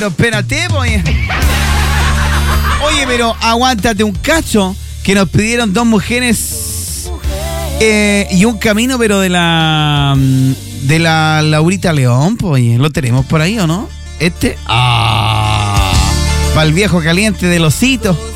Espérate, oye. Oye, pero aguántate un cacho, que nos pidieron 2 mujeres y un camino, pero de la Laurita León, pues, oye, ¿lo tenemos por ahí o no? Para el viejo caliente del osito.